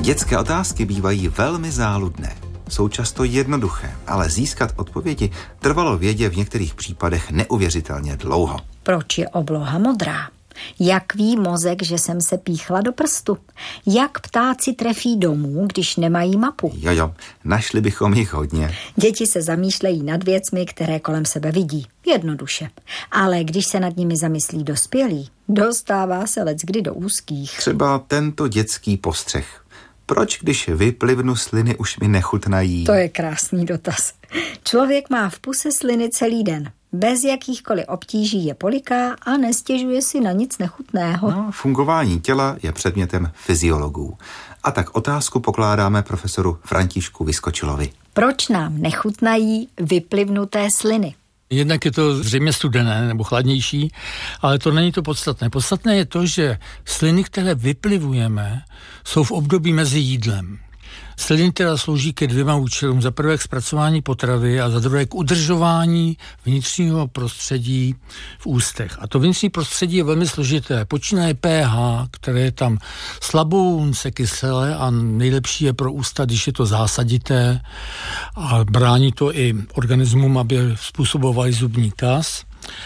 Dětské otázky bývají velmi záludné. Jsou často jednoduché, ale získat odpovědi trvalo vědě v některých případech neuvěřitelně dlouho. Proč je obloha modrá? Jak ví mozek, že jsem se píchla do prstu? Jak ptáci trefí domů, když nemají mapu? Jo, našli bychom jich hodně. Děti se zamýšlejí nad věcmi, které kolem sebe vidí. Jednoduše. Ale když se nad nimi zamyslí dospělí, dostává se leckdy do úzkých. Třeba tento dětský postřeh. Proč, když vyplivnu sliny, už mi nechutnají? To je krásný dotaz. Člověk má v puse sliny celý den. Bez jakýchkoliv obtíží je poliká a nestěžuje si na nic nechutného. Fungování těla je předmětem fyziologů. A tak otázku pokládáme profesoru Františku Vyskočilovi. Proč nám nechutnají vyplivnuté sliny? Jednak je to zřejmě studené nebo chladnější, ale to není to podstatné. Podstatné je to, že sliny, které vyplivujeme, jsou v období mezi jídlem. Sliny teda slouží ke dvěma účelům. Za prvé k zpracování potravy a za druhé k udržování vnitřního prostředí v ústech. A to vnitřní prostředí je velmi složité. Počínaje pH, které je tam slaboučké kyselé a nejlepší je pro ústa, když je to zásadité a brání to i organismům, aby způsobovali zubní kas.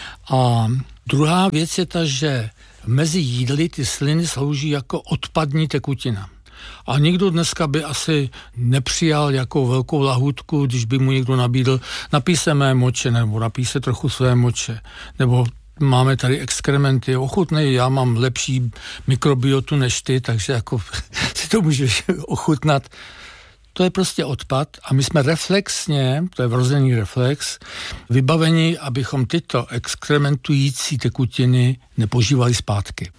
A druhá věc je ta, že mezi jídly ty sliny slouží jako odpadní tekutina. A nikdo dneska by asi nepřijal jako velkou lahůdku, když by mu někdo nabídl, napij se mé moče, nebo napij se trochu své moče, nebo máme tady exkrementy, ochutnej, já mám lepší mikrobiotu než ty, takže jako si to můžeš ochutnat. To je prostě odpad a my jsme reflexně, to je vrozený reflex, vybaveni, abychom tyto exkrementující tekutiny nepožívali zpátky.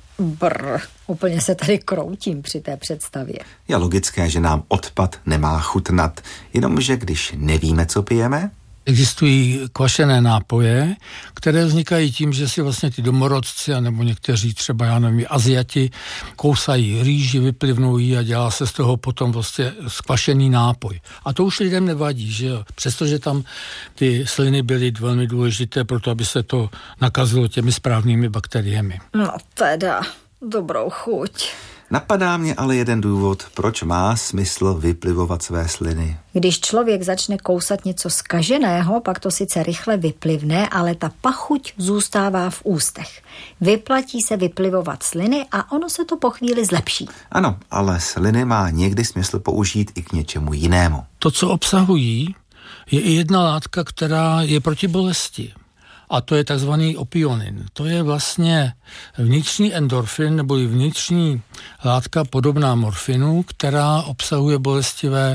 Úplně se tady kroutím při té představě. Je logické, že nám odpad nemá chutnat, jenomže když nevíme, co pijeme. Existují kvašené nápoje, které vznikají tím, že si vlastně ty domorodci, nebo někteří třeba, já nevím, Aziati, kousají rýži, vyplivnou ji a dělá se z toho potom vlastně skvašený nápoj. A to už lidem nevadí, že jo? Přestože tam ty sliny byly velmi důležité pro to, aby se to nakazilo těmi správnými bakteriemi. No teda, dobrou chuť. Napadá mě ale jeden důvod, proč má smysl vyplivovat své sliny. Když člověk začne kousat něco zkaženého, pak to sice rychle vyplivne, ale ta pachuť zůstává v ústech. Vyplatí se vyplivovat sliny a ono se to po chvíli zlepší. Ano, ale sliny má někdy smysl použít i k něčemu jinému. To, co obsahují, je i jedna látka, která je proti bolesti. A to je takzvaný opionin. To je vlastně vnitřní endorfin nebo vnitřní látka podobná morfinu, která obsahuje bolestivé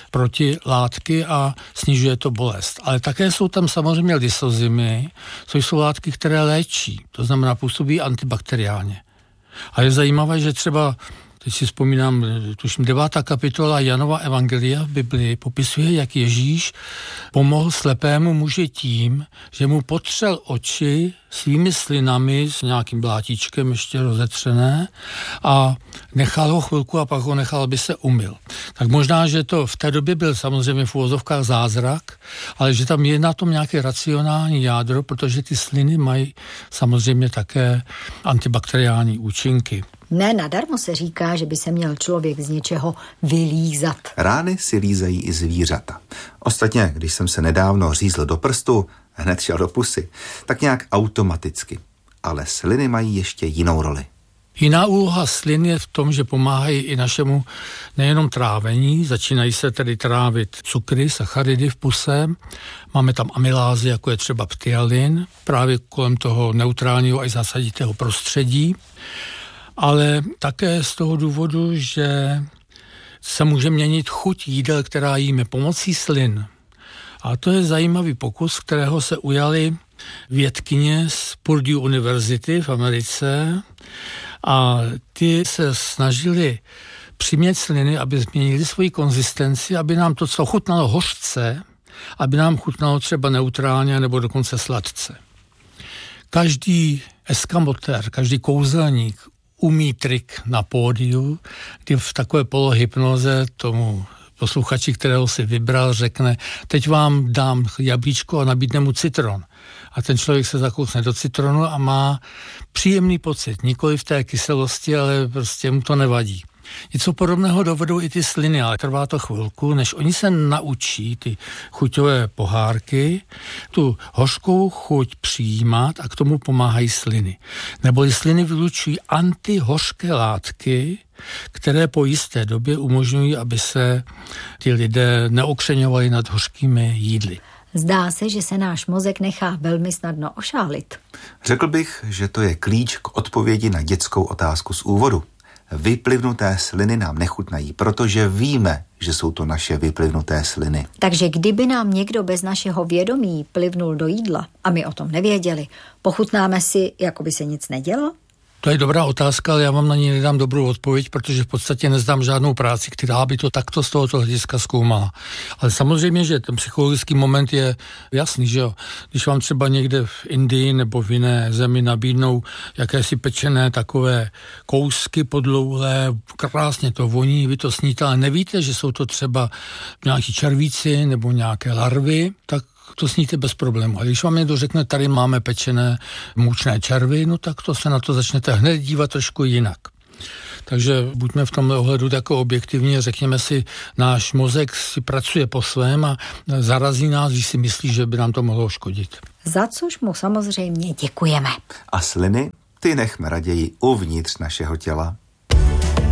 protilátky a snižuje to bolest. Ale také jsou tam samozřejmě lysozymy, což jsou látky, které léčí. To znamená, působí antibakteriálně. A je zajímavé, že třeba teď si vzpomínám, tuším 9. kapitola Janova evangelia v Biblii popisuje, jak Ježíš pomohl slepému muži tím, že mu potřel oči svými slinami s nějakým blátíčkem ještě rozetřené a nechal ho chvilku a pak ho nechal, aby se umyl. Tak možná, že to v té době byl samozřejmě v uvozovkách zázrak, ale že tam je na tom nějaké racionální jádro, protože ty sliny mají samozřejmě také antibakteriální účinky. Ne nadarmo se říká, že by se měl člověk z něčeho vylízat. Rány si lízají i zvířata. Ostatně, když jsem se nedávno řízl do prstu, hned šel do pusy, tak nějak automaticky. Ale sliny mají ještě jinou roli. Jiná úloha slin je v tom, že pomáhají i našemu nejenom trávení, začínají se tedy trávit cukry, sacharidy v puse, máme tam amylázy, jako je třeba ptyalin, právě kolem toho neutrálního a zásaditého prostředí, ale také z toho důvodu, že se může měnit chuť jídel, která jíme pomocí slin. A to je zajímavý pokus, kterého se ujali vědkyně z Purdue University v Americe a ty se snažili přimět sliny, aby změnili svoji konzistenci, aby nám to, co chutnalo hořce, aby nám chutnalo třeba neutrálně nebo dokonce sladce. Každý eskamotér, každý kouzelník umí trik na pódiu, kdy v takové polohypnoze tomu posluchači, kterého si vybral, řekne, teď vám dám jablíčko a nabídne mu citron. A ten člověk se zakousne do citronu a má příjemný pocit, nikoli v té kyselosti, ale prostě mu to nevadí. Něco podobného dovedou i ty sliny, ale trvá to chvilku, než oni se naučí ty chuťové pohárky, tu hořkou chuť přijímat a k tomu pomáhají sliny. Neboli sliny vylučují antihořké látky, které po jisté době umožňují, aby se ty lidé neokřeňovali nad hořkými jídly. Zdá se, že se náš mozek nechá velmi snadno ošálit. Řekl bych, že to je klíč k odpovědi na dětskou otázku z úvodu. Vyplivnuté sliny nám nechutnají, protože víme, že jsou to naše vyplivnuté sliny. Takže kdyby nám někdo bez našeho vědomí plivnul do jídla a my o tom nevěděli, pochutnáme si, jako by se nic nedělo? To je dobrá otázka, ale já vám na ní nedám dobrou odpověď, protože v podstatě neznám žádnou práci, která by to takto z tohoto hlediska zkoumala. Ale samozřejmě, že ten psychologický moment je jasný, že jo. Když vám třeba někde v Indii nebo v jiné zemi nabídnou jakési pečené takové kousky podlouhlé, krásně to voní, vy to sníte, ale nevíte, že jsou to třeba nějaký červíci nebo nějaké larvy, tak to sníte bez problému. A když vám někdo řekne, tady máme pečené mučné červy, no tak to se na to začnete hned dívat trošku jinak. Takže buďme v tomhle ohledu jako objektivní a řekněme si, náš mozek si pracuje po svém a zarazí nás, když si myslí, že by nám to mohlo škodit. Za což mu samozřejmě děkujeme. A sliny, ty nechme raději uvnitř našeho těla.